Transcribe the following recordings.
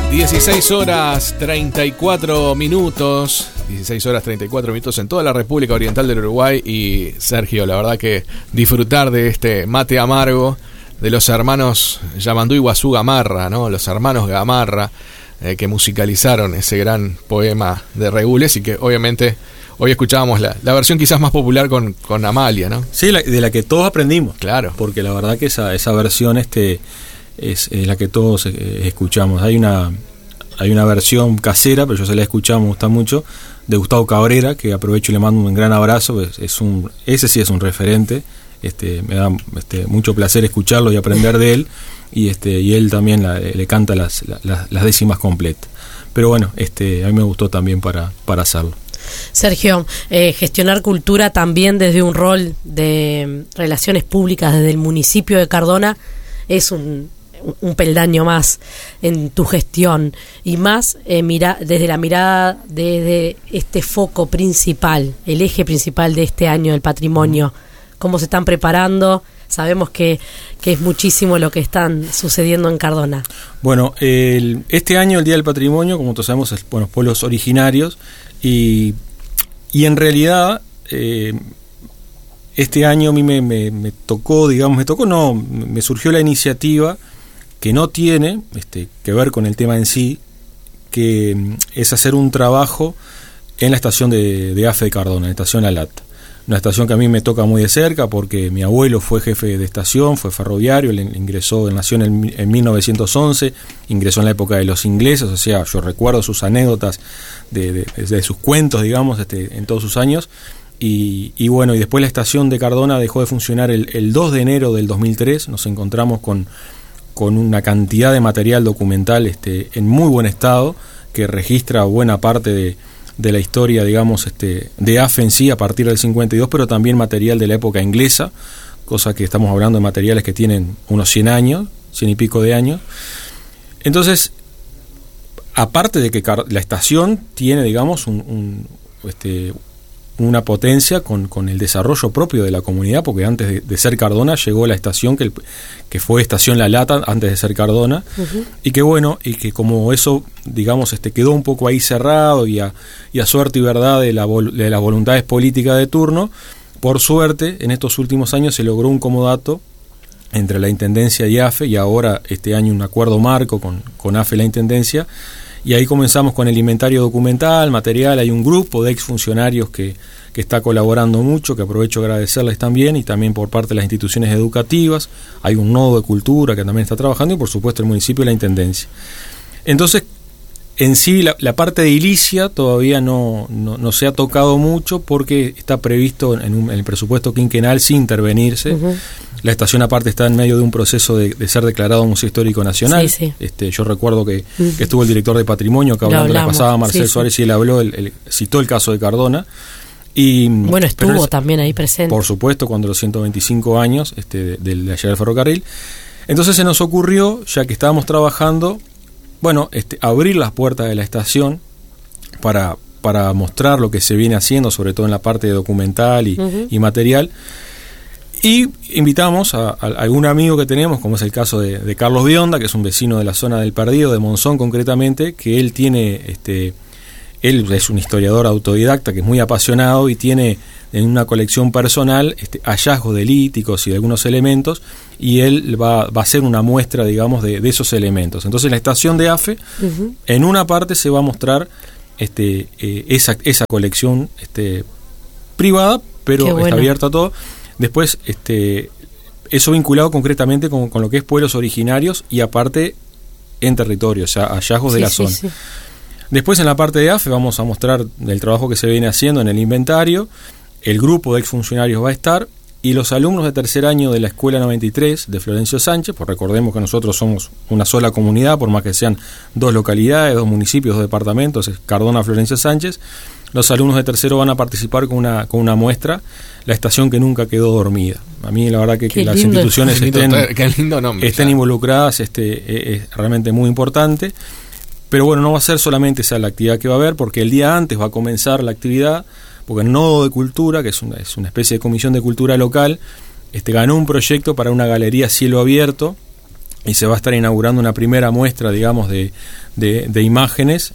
16 horas 34 minutos. 16 horas 34 minutos en toda la República Oriental del Uruguay. Y Sergio, la verdad que disfrutar de este mate amargo de los hermanos Yamandú y Guazú Gamarra, ¿no? Los hermanos Gamarra, que musicalizaron ese gran poema de Regules y que obviamente hoy escuchábamos la versión quizás más popular con Amalia, ¿no? Sí, de la que todos aprendimos. Claro. Porque la verdad que esa versión es la que todos escuchamos. Hay una versión casera, pero yo se la he escuchado, me gusta mucho, de Gustavo Cabrera, que aprovecho y le mando un gran abrazo. Ese sí es un referente. Me da mucho placer escucharlo y aprender de él. Y él también le canta las décimas completas. Pero bueno, a mí me gustó también para hacerlo. Sergio, gestionar cultura también desde un rol de relaciones públicas desde el municipio de Cardona es un peldaño más en tu gestión y más desde la mirada desde este foco principal, el eje principal de este año del patrimonio. ¿Cómo se están preparando? Sabemos que es muchísimo lo que están sucediendo en Cardona. Bueno, este año el Día del Patrimonio, como todos sabemos, es pueblos originarios y en realidad este año a mí me surgió la iniciativa que no tiene que ver con el tema en sí, que es hacer un trabajo en la estación de AFE de Cardona, la estación La Lata. Una estación que a mí me toca muy de cerca porque mi abuelo fue jefe de estación, fue ferroviario, nació en 1911, ingresó en la época de los ingleses, o sea, yo recuerdo sus anécdotas de sus cuentos, digamos, en todos sus años. Y bueno, y después la estación de Cardona dejó de funcionar el 2 de enero del 2003, nos encontramos con una cantidad de material documental en muy buen estado, que registra buena parte de la historia, digamos, de AFE en sí a partir del 52, pero también material de la época inglesa, cosa que estamos hablando de materiales que tienen unos 100 años, 100 y pico de años. Entonces, aparte de que la estación tiene, digamos, una potencia con el desarrollo propio de la comunidad, porque antes de ser Cardona llegó la estación que fue Estación La Lata antes de ser Cardona. Uh-huh. y que como eso, digamos, quedó un poco ahí cerrado y a suerte y verdad de las voluntades políticas de turno, por suerte en estos últimos años se logró un comodato entre la Intendencia y AFE, y ahora este año un acuerdo marco con AFE y la Intendencia. Y ahí comenzamos con el inventario documental, material. Hay un grupo de exfuncionarios que está colaborando mucho, que aprovecho a agradecerles también, y también por parte de las instituciones educativas. Hay un nodo de cultura que también está trabajando, y por supuesto el municipio y la Intendencia. Entonces, en sí, la parte edilicia todavía no se ha tocado mucho, porque está previsto en el presupuesto quinquenal sin intervenirse. Uh-huh. La estación aparte está en medio de un proceso de ser declarado Museo Histórico Nacional. Sí, sí. Yo recuerdo que estuvo el director de Patrimonio que hablando la pasada, Marcel Suárez, sí. Y él habló, citó el caso de Cardona. Y bueno, estuvo también ahí presente. Por supuesto, cuando los 125 años de la llegada del ferrocarril. Entonces se nos ocurrió, ya que estábamos trabajando, abrir las puertas de la estación para mostrar lo que se viene haciendo, sobre todo en la parte documental y material. Y invitamos a algún amigo que tenemos, como es el caso de Carlos Bionda, que es un vecino de la zona del Perdido, de Monzón concretamente, que él tiene, él es un historiador autodidacta que es muy apasionado y tiene en una colección personal hallazgos de líticos y de algunos elementos, y él va a hacer una muestra, digamos, de esos elementos. Entonces la estación de AFE, en una parte se va a mostrar esa colección privada, pero está abierta a todo. Después, eso vinculado concretamente con lo que es pueblos originarios y aparte en territorio, o sea, hallazgos de la zona. Sí. Después, en la parte de AFE vamos a mostrar el trabajo que se viene haciendo en el inventario. El grupo de exfuncionarios va a estar, y los alumnos de tercer año de la Escuela 93 de Florencio Sánchez, pues recordemos que nosotros somos una sola comunidad, por más que sean 2 localidades, 2 municipios, 2 departamentos, es Cardona, Florencio Sánchez. Los alumnos de tercero van a participar con una muestra, la estación que nunca quedó dormida. A mí la verdad que las instituciones estén involucradas es realmente muy importante. Pero bueno, no va a ser solamente esa la actividad que va a haber, porque el día antes va a comenzar la actividad, porque el Nodo de Cultura, que es una especie de comisión de cultura local, ganó un proyecto para una galería a cielo abierto y se va a estar inaugurando una primera muestra, digamos, de imágenes,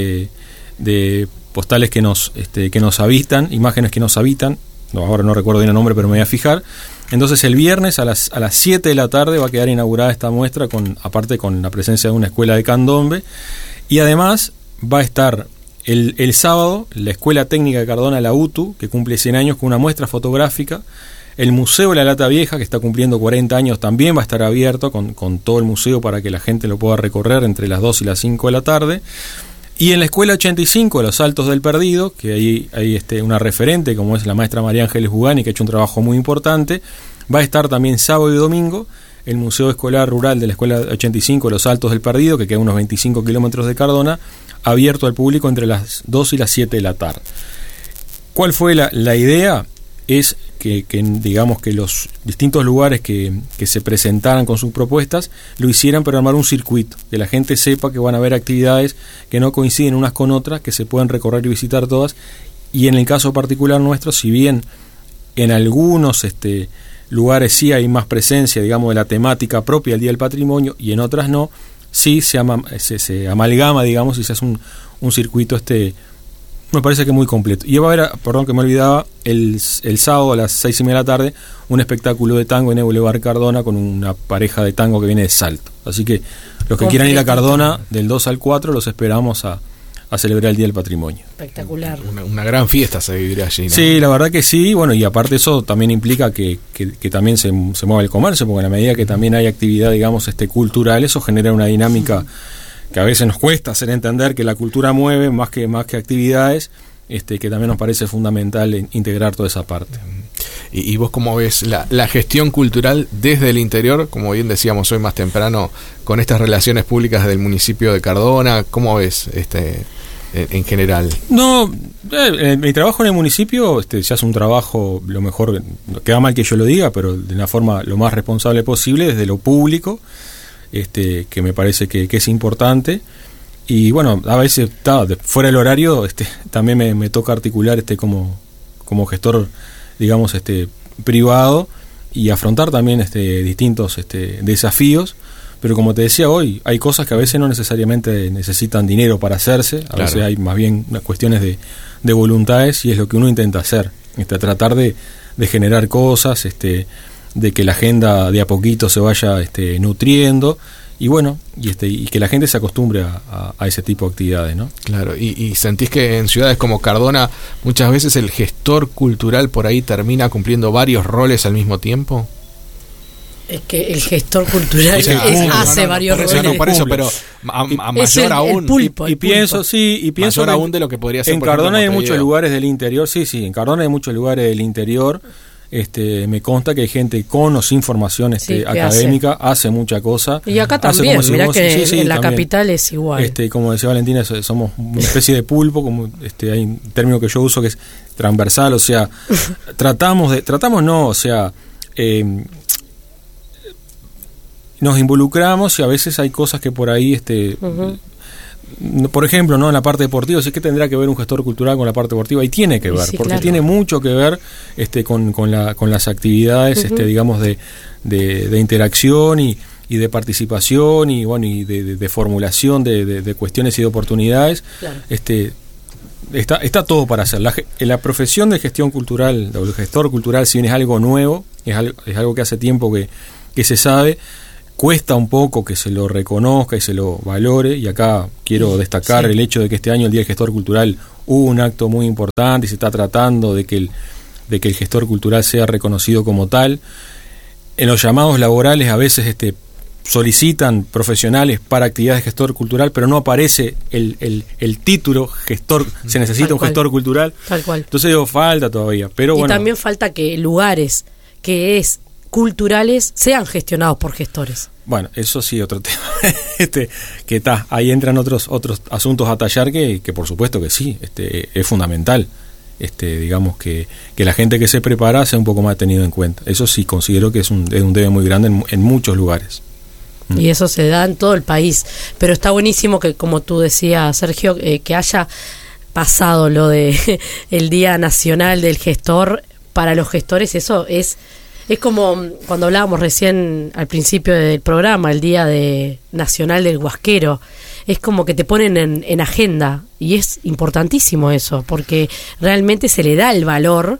de postales que nos habitan, imágenes que nos habitan. No, ahora no recuerdo bien el nombre, pero me voy a fijar. Entonces el viernes a las 7 de la tarde va a quedar inaugurada esta muestra, aparte con la presencia de una escuela de candombe, y además va a estar el sábado la Escuela Técnica de Cardona, la UTU, que cumple 100 años, con una muestra fotográfica. El Museo de la Lata Vieja, que está cumpliendo 40 años, también va a estar abierto con todo el museo para que la gente lo pueda recorrer entre las 2 y las 5 de la tarde. Y en la Escuela 85 de los Altos del Perdido, que hay una referente como es la maestra María Ángeles Ugani, que ha hecho un trabajo muy importante, va a estar también sábado y domingo el Museo Escolar Rural de la Escuela 85 de los Altos del Perdido, que queda a unos 25 kilómetros de Cardona, abierto al público entre las 2 y las 7 de la tarde. ¿Cuál fue la idea? Es que digamos que los distintos lugares que se presentaran con sus propuestas lo hicieran, pero armar un circuito, que la gente sepa que van a haber actividades que no coinciden unas con otras, que se pueden recorrer y visitar todas. Y en el caso particular nuestro, si bien en algunos lugares sí hay más presencia, digamos, de la temática propia del Día del Patrimonio, y en otras no, sí se amalgama, digamos, y se hace un circuito me parece que muy completo. Y va a haber, perdón que me olvidaba, el sábado a las 6:30 de la tarde, un espectáculo de tango en el Boulevard Cardona con una pareja de tango que viene de Salto. Así que los que quieran ir a Cardona del 2 al 4 los esperamos a celebrar el Día del Patrimonio. Espectacular. Una gran fiesta se vivirá allí, ¿no? Sí, la verdad que sí. Bueno, y aparte eso también implica que también se mueva el comercio, porque en la medida que también hay actividad, digamos, cultural, eso genera una dinámica que a veces nos cuesta hacer entender que la cultura mueve más que actividades, que también nos parece fundamental integrar toda esa parte. ¿Y vos cómo ves la gestión cultural desde el interior, como bien decíamos hoy más temprano, con estas relaciones públicas del municipio de Cardona? ¿Cómo ves en general? No, mi trabajo en el municipio se hace un trabajo, lo mejor, queda mal que yo lo diga, pero de una forma lo más responsable posible, desde lo público, que me parece que es importante. Y bueno, a veces fuera del horario también me toca articular como gestor, digamos, privado, y afrontar también distintos desafíos. Pero como te decía hoy, hay cosas que a veces no necesariamente necesitan dinero para hacerse, a veces hay más bien cuestiones de voluntades, y es lo que uno intenta hacer, tratar de generar cosas, de que la agenda de a poquito se vaya nutriendo, y bueno, y que la gente se acostumbre a ese tipo de actividades, ¿no? Claro, y sentís que en ciudades como Cardona muchas veces el gestor cultural por ahí termina cumpliendo varios roles al mismo tiempo. Es que el gestor cultural hace varios roles. Por eso, pero a mayor aún. Y pienso mayor aún de lo que podría ser. En Cardona hay muchos lugares del interior, sí, en Cardona hay muchos lugares del interior. Me consta que hay gente con o sin formación académica, hace mucha cosa. Y acá también, mirá que en la capital es igual. Como decía Valentina, somos una especie de pulpo, como hay un término que yo uso que es transversal, o sea, nos involucramos, y a veces hay cosas que por ahí por ejemplo, ¿no? En la parte deportiva, ¿sí? ¿Qué tendrá que ver un gestor cultural con la parte deportiva? Y tiene que ver, porque tiene mucho que ver con las actividades, digamos, de interacción y de participación, y bueno, y de formulación de cuestiones y de oportunidades. Claro. Está todo para hacer. La profesión de gestión cultural, o el gestor cultural, si bien es algo nuevo, es algo que hace tiempo que se sabe, cuesta un poco que se lo reconozca y se lo valore, y acá quiero destacar el hecho de que este año, el Día del Gestor Cultural, hubo un acto muy importante y se está tratando de que el gestor cultural sea reconocido como tal. En los llamados laborales a veces solicitan profesionales para actividades de gestor cultural, pero no aparece el título gestor, se necesita un gestor cultural. Tal cual. Entonces falta todavía, pero bueno. Y también falta que lugares culturales sean gestionados por gestores. Bueno, eso sí, otro tema. Ahí entran otros asuntos a tallar que por supuesto que sí, es fundamental. Digamos que la gente que se prepara sea un poco más tenido en cuenta. Eso sí considero que es un debe muy grande en muchos lugares. Y eso se da en todo el país. Pero está buenísimo que, como tú decías, Sergio, que haya pasado lo de el Día Nacional del Gestor. Para los gestores eso es Es como cuando hablábamos recién al principio del programa, el Día Nacional del Huasquero. Es como que te ponen en agenda, y es importantísimo eso, porque realmente se le da el valor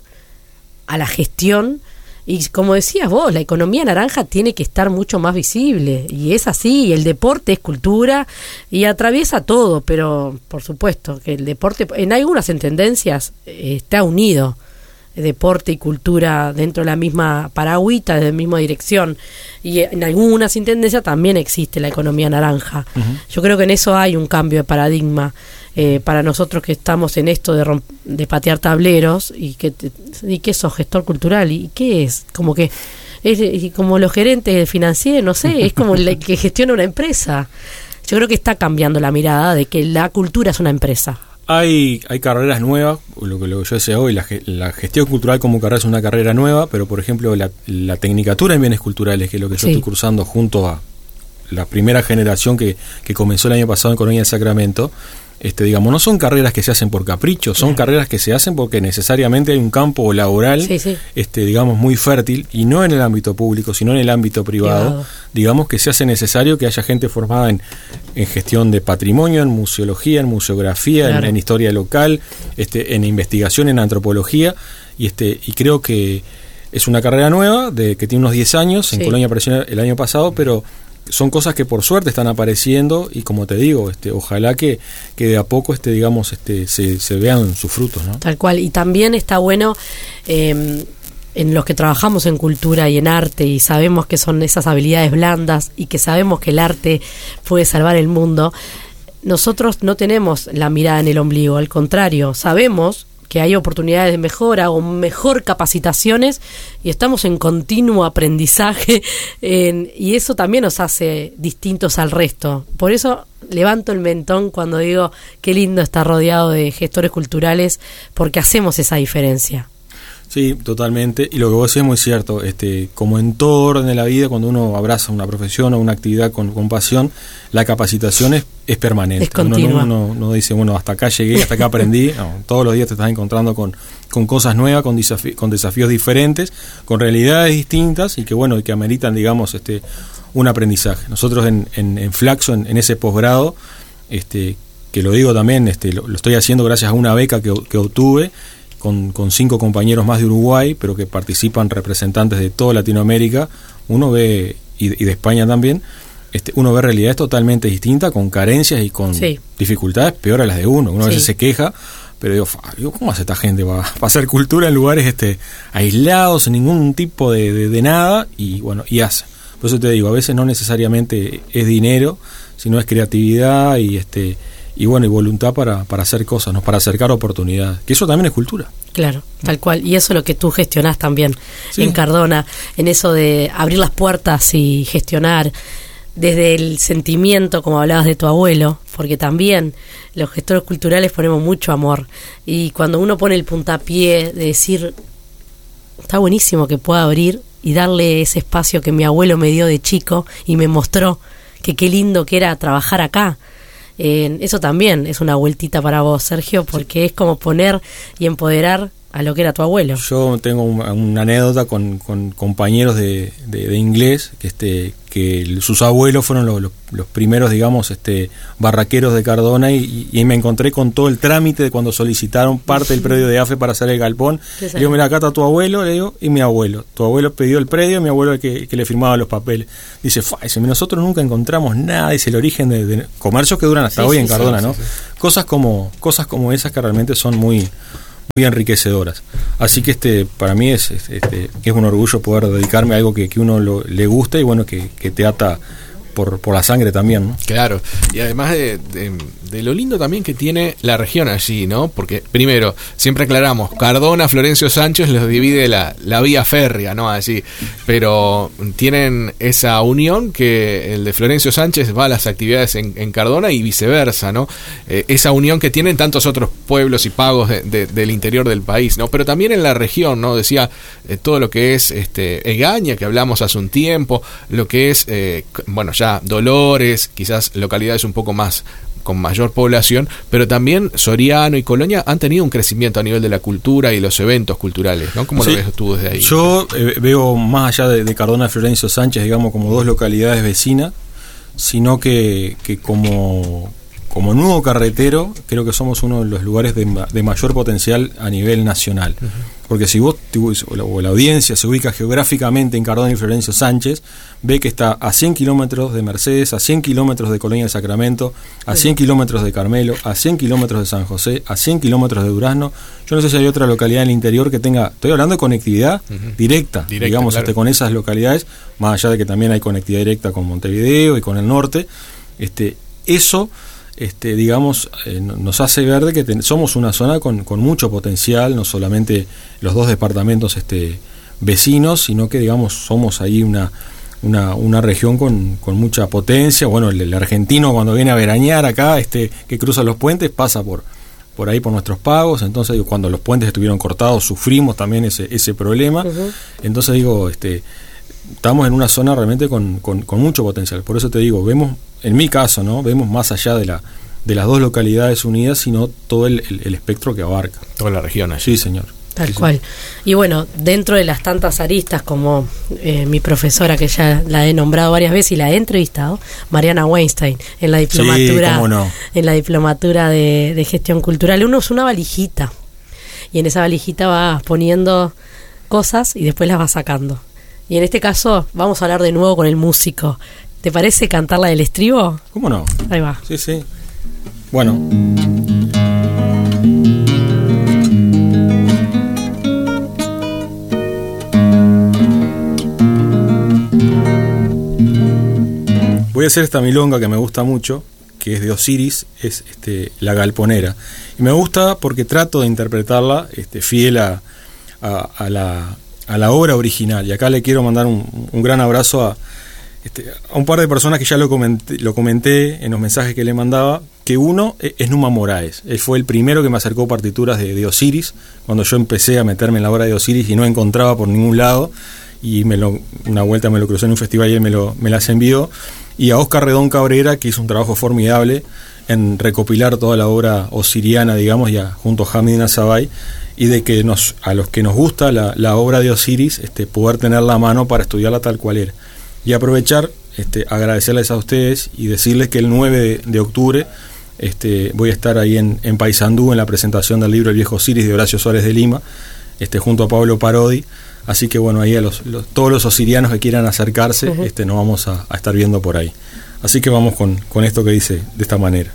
a la gestión, y como decías vos, la economía naranja tiene que estar mucho más visible, y es así, el deporte es cultura y atraviesa todo, pero por supuesto que el deporte en algunas tendencias está unido, deporte y cultura dentro de la misma paragüita, de la misma dirección, y en algunas intendencias también existe la economía naranja. Yo creo que en eso hay un cambio de paradigma para nosotros que estamos en esto de patear tableros, y que sos gestor cultural, y qué es, como que es como los gerentes financieros, no sé, es como el que gestiona una empresa. Yo creo que está cambiando la mirada de que la cultura es una empresa. Hay carreras nuevas, lo que yo decía hoy, la gestión cultural como carrera es una carrera nueva, pero por ejemplo la tecnicatura en bienes culturales, que es lo que yo estoy cursando junto a la primera generación que comenzó el año pasado en Colonia del Sacramento, digamos, no son carreras que se hacen por capricho, son carreras que se hacen porque necesariamente hay un campo laboral, digamos, muy fértil, y no en el ámbito público, sino en el ámbito privado. Digamos que se hace necesario que haya gente formada en gestión de patrimonio, en museología, en museografía, en historia local, en investigación, en antropología, y creo que es una carrera nueva, que tiene unos 10 años, en Colonia apareció el año pasado, pero son cosas que por suerte están apareciendo, y como te digo, ojalá que de a poco digamos se vean sus frutos, ¿no? Tal cual. Y también está bueno en los que trabajamos en cultura y en arte, y sabemos que son esas habilidades blandas, y que sabemos que el arte puede salvar el mundo. Nosotros no tenemos la mirada en el ombligo, al contrario, sabemos que hay oportunidades de mejora o mejor capacitaciones, y estamos en continuo aprendizaje, y eso también nos hace distintos al resto. Por eso levanto el mentón cuando digo qué lindo estar rodeado de gestores culturales, porque hacemos esa diferencia. Sí, totalmente, y lo que vos decís es muy cierto. Como en todo orden de la vida, cuando uno abraza una profesión o una actividad con pasión, la capacitación es permanente. Es continua. Uno no dice, bueno, hasta acá llegué, hasta acá aprendí. No, todos los días te estás encontrando con cosas nuevas, con desafíos diferentes, con realidades distintas, y que ameritan, digamos, un aprendizaje. Nosotros en Flaxo, en ese posgrado, que lo digo también, lo estoy haciendo gracias a una beca que obtuve, con 5 compañeros más de Uruguay, pero que participan representantes de toda Latinoamérica. Uno ve, y de España también, uno ve realidades totalmente distintas, con carencias y con dificultades peor a las de uno. Uno a veces se queja, pero digo, ¿cómo hace esta gente para hacer cultura en lugares aislados, sin ningún tipo de nada? Y bueno, y hace. Por eso te digo, a veces no necesariamente es dinero, sino es creatividad y voluntad para hacer cosas, ¿no? Para acercar oportunidades, que eso también es cultura. Claro, tal cual, y eso es lo que tú gestionás también en Cardona, en eso de abrir las puertas y gestionar desde el sentimiento, como hablabas de tu abuelo, porque también los gestores culturales ponemos mucho amor, y cuando uno pone el puntapié de decir, está buenísimo que pueda abrir y darle ese espacio que mi abuelo me dio de chico y me mostró que qué lindo que era trabajar acá. Eso también es una vueltita para vos, Sergio, porque es como poner y empoderar a lo que era tu abuelo. Yo tengo una anécdota con compañeros de inglés, que sus abuelos fueron los primeros, digamos, barraqueros de Cardona, y me encontré con todo el trámite de cuando solicitaron parte del predio de AFE para hacer el galpón. Le digo, mira, acá está tu abuelo, le digo, y mi abuelo. Tu abuelo pidió el predio, mi abuelo el que le firmaba los papeles. Dice, nosotros nunca encontramos nada, dice, el origen de comercios que duran hasta hoy en Cardona, ¿no? Sí. Cosas como esas que realmente son muy enriquecedoras. Así que para mí es un orgullo poder dedicarme a algo que uno le gusta, y bueno, que te ata por la sangre también, ¿no? Claro, y además de lo lindo también que tiene la región allí, ¿no? Porque primero, siempre aclaramos, Cardona, Florencio Sánchez los divide la vía férrea, ¿no? Allí, pero tienen esa unión que el de Florencio Sánchez va a las actividades en Cardona y viceversa, ¿no? Esa unión que tienen tantos otros pueblos y pagos del interior del país, ¿no? Pero también en la región, ¿no? Decía todo lo que es Egaña, que hablamos hace un tiempo, lo que es, ya Dolores, quizás localidades un poco más con mayor población, pero también Soriano y Colonia han tenido un crecimiento a nivel de la cultura y los eventos culturales, ¿no? ¿Cómo lo ves tú desde ahí? Yo veo más allá de Cardona y Florencio Sánchez, digamos, como dos localidades vecinas, sino que como nuevo carretero, creo que somos uno de los lugares de mayor potencial a nivel nacional. Uh-huh. Porque si vos, o la audiencia, se ubica geográficamente en Cardona y Florencio Sánchez, ve que está a 100 kilómetros de Mercedes, a 100 kilómetros de Colonia del Sacramento, a 100 kilómetros de Carmelo, a 100 kilómetros de San José, a 100 kilómetros de Durazno. Yo no sé si hay otra localidad en el interior que tenga, estoy hablando de conectividad directa, digamos, claro, con esas localidades, más allá de que también hay conectividad directa con Montevideo y con el norte. Eso digamos, nos hace ver de que somos una zona con mucho potencial, no solamente los dos departamentos vecinos, sino que, digamos, somos ahí una región con mucha potencia. Bueno, el argentino cuando viene a veranear acá, que cruza los puentes, pasa por ahí por nuestros pagos. Entonces, cuando los puentes estuvieron cortados, sufrimos también ese problema. Uh-huh. Entonces, digo, estamos en una zona realmente con mucho potencial. Por eso te digo, vemos, en mi caso, ¿no? Vemos más allá de las dos localidades unidas, sino todo el espectro que abarca. Toda la región allí. Sí, señor. Tal cual. Y bueno, dentro de las tantas aristas, como mi profesora, que ya la he nombrado varias veces y la he entrevistado, Mariana Weinstein, en la diplomatura, sí, cómo no, en la diplomatura de gestión cultural, uno usa una valijita y en esa valijita va poniendo cosas y después las va sacando. Y en este caso vamos a hablar de nuevo con el músico. ¿Te parece cantar la del estribo? ¿Cómo no? Ahí va. Sí, sí. Bueno. Voy a hacer esta milonga que me gusta mucho, que es de Osiris, es La Galponera. Y me gusta porque trato de interpretarla fiel a la obra original. Y acá le quiero mandar un gran abrazo a un par de personas que ya lo comenté en los mensajes que le mandaba, que uno es Numa Moraes. Él fue el primero que me acercó partituras de Osiris, cuando yo empecé a meterme en la obra de Osiris y no encontraba por ningún lado, y una vuelta me lo crucé en un festival y él me las envió. Y a Oscar Redón Cabrera, que hizo un trabajo formidable en recopilar toda la obra osiriana, digamos, junto a Hamid Nazabay, y de que a los que nos gusta la obra de Osiris, poder tenerla a mano para estudiarla tal cual era. Y aprovechar, agradecerles a ustedes y decirles que el 9 de octubre voy a estar ahí en Paysandú en la presentación del libro El Viejo Osiris de Horacio Suárez de Lima, junto a Pablo Parodi. Así que bueno, ahí a todos los osirianos que quieran acercarse, uh-huh, nos vamos a estar viendo por ahí. Así que vamos con esto que dice de esta manera.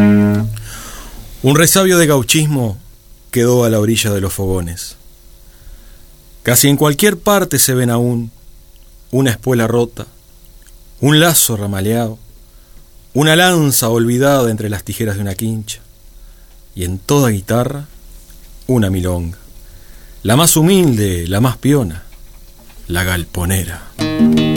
Un resabio de gauchismo quedó a la orilla de los fogones. Casi en cualquier parte se ven aún una espuela rota, un lazo ramaleado, una lanza olvidada entre las tijeras de una quincha, y en toda guitarra una milonga, la más humilde, la más piona, la galponera.